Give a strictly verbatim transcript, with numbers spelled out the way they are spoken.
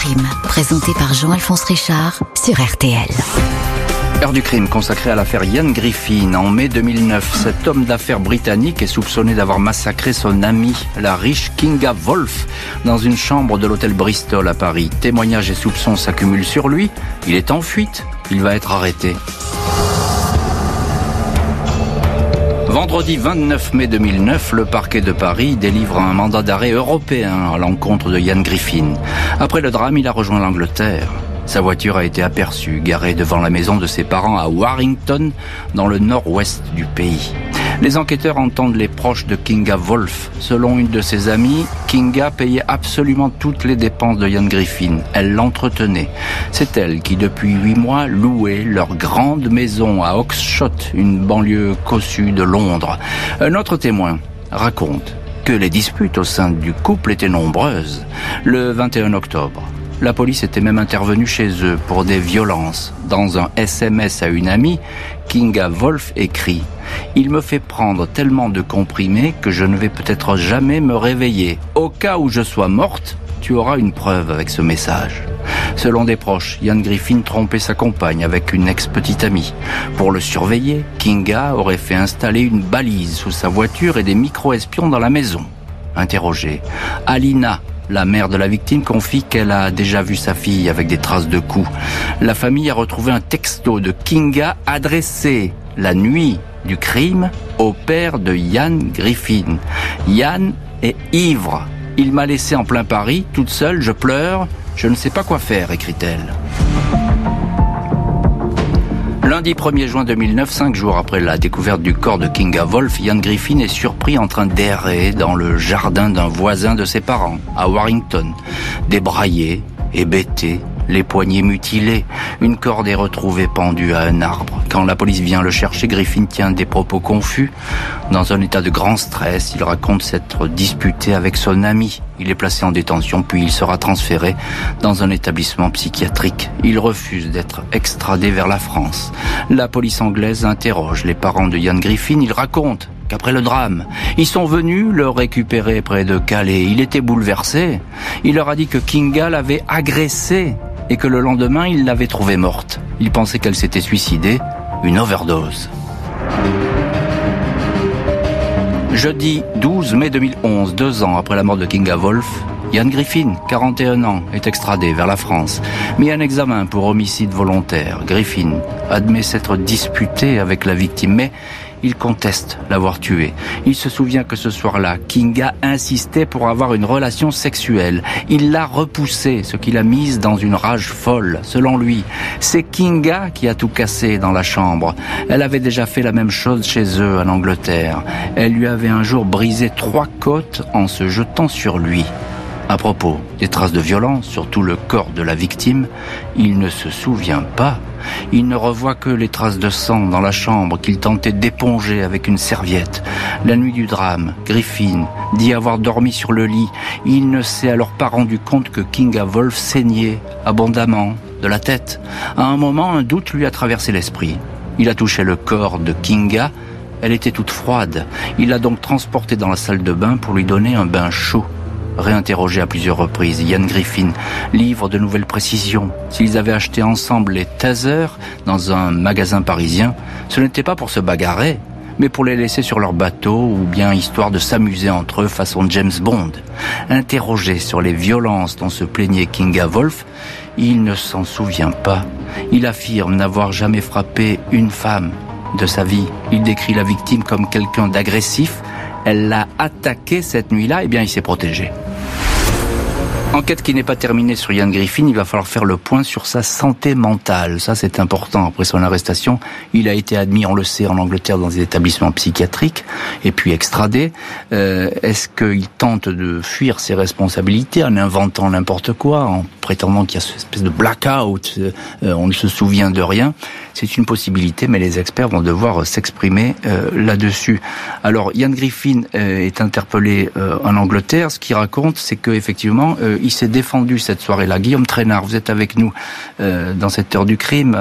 crime, présenté par Jean-Alphonse Richard sur R T L. Heure du crime consacrée à l'affaire Ian Griffin. En mai deux mille neuf, cet homme d'affaires britannique est soupçonné d'avoir massacré son amie, la riche Kinga Wolf, dans une chambre de l'hôtel Bristol à Paris. Témoignages et soupçons s'accumulent sur lui. Il est en fuite. Il va être arrêté. Vendredi vingt-neuf mai deux mille neuf, le parquet de Paris délivre un mandat d'arrêt européen à l'encontre de Ian Griffin. Après le drame, il a rejoint l'Angleterre. Sa voiture a été aperçue, garée devant la maison de ses parents à Warrington, dans le nord-ouest du pays. Les enquêteurs entendent les proches de Kinga Wolf. Selon une de ses amies, Kinga payait absolument toutes les dépenses de Ian Griffin. Elle l'entretenait. C'est elle qui, depuis huit mois, louait leur grande maison à Oxshott, une banlieue cossue de Londres. Un autre témoin raconte que les disputes au sein du couple étaient nombreuses. Le vingt et un octobre, la police était même intervenue chez eux pour des violences. Dans un S M S à une amie, Kinga Wolf écrit « Il me fait prendre tellement de comprimés que je ne vais peut-être jamais me réveiller. Au cas où je sois morte, tu auras une preuve avec ce message. » Selon des proches, Ian Griffin trompait sa compagne avec une ex-petite amie. Pour le surveiller, Kinga aurait fait installer une balise sous sa voiture et des micro-espions dans la maison. Interrogée, Alina, la mère de la victime, confie qu'elle a déjà vu sa fille avec des traces de coups. La famille a retrouvé un texto de Kinga adressé la nuit du crime au père de Ian Griffin. Ian est ivre. Il m'a laissé en plein Paris, toute seule, je pleure, je ne sais pas quoi faire, écrit-elle. Lundi premier juin deux mille neuf, cinq jours après la découverte du corps de Kinga Wolf, Ian Griffin est surpris en train d'errer dans le jardin d'un voisin de ses parents, à Warrington. Débraillé, hébété, les poignets mutilés, une corde est retrouvée pendue à un arbre. Quand la police vient le chercher, Griffin tient des propos confus. Dans un état de grand stress, il raconte s'être disputé avec son ami. Il est placé en détention, puis il sera transféré dans un établissement psychiatrique. Il refuse d'être extradé vers la France. La police anglaise interroge les parents de Ian Griffin. Ils racontent qu'après le drame, ils sont venus le récupérer près de Calais. Il était bouleversé. Il leur a dit que Kinga l'avait agressé et que le lendemain, il l'avait trouvée morte. Il pensait qu'elle s'était suicidée, une overdose. Jeudi douze mai deux mille onze, deux ans après la mort de Kinga Wolf, Ian Griffin, quarante et un ans, est extradé vers la France. Mis en examen pour homicide volontaire. Griffin admet s'être disputé avec la victime, mais il conteste l'avoir tuée. Il se souvient que ce soir-là, Kinga insistait pour avoir une relation sexuelle. Il l'a repoussée, ce qui l'a mise dans une rage folle. Selon lui, c'est Kinga qui a tout cassé dans la chambre. Elle avait déjà fait la même chose chez eux en Angleterre. Elle lui avait un jour brisé trois côtes en se jetant sur lui. À propos des traces de violence sur tout le corps de la victime, il ne se souvient pas. Il ne revoit que les traces de sang dans la chambre qu'il tentait d'éponger avec une serviette. La nuit du drame, Griffin dit avoir dormi sur le lit. Il ne s'est alors pas rendu compte que Kinga Wolf saignait abondamment de la tête. À un moment, un doute lui a traversé l'esprit. Il a touché le corps de Kinga. Elle était toute froide. Il l'a donc transportée dans la salle de bain pour lui donner un bain chaud. Réinterrogé à plusieurs reprises, Ian Griffin livre de nouvelles précisions. S'ils avaient acheté ensemble les tasers dans un magasin parisien, ce n'était pas pour se bagarrer, mais pour les laisser sur leur bateau ou bien histoire de s'amuser entre eux façon James Bond. Interrogé sur les violences dont se plaignait Kinga Wolf, il ne s'en souvient pas. Il affirme n'avoir jamais frappé une femme de sa vie. Il décrit la victime comme quelqu'un d'agressif. Elle l'a attaqué cette nuit-là, et bien il s'est protégé. Enquête qui n'est pas terminée sur Ian Griffin, il va falloir faire le point sur sa santé mentale. Ça, c'est important. Après son arrestation, il a été admis, on le sait, en Angleterre dans des établissements psychiatriques et puis extradé. Euh, est-ce qu'il tente de fuir ses responsabilités en inventant n'importe quoi, en prétendant qu'il y a cette espèce de blackout, euh, on ne se souvient de rien? C'est une possibilité, mais les experts vont devoir s'exprimer euh, là-dessus. Alors, Ian Griffin euh, est interpellé euh, en Angleterre. Ce qu'il raconte, c'est qu'effectivement, euh, il s'est défendu cette soirée-là. Guillaume Trainard, vous êtes avec nous euh, dans cette heure du crime.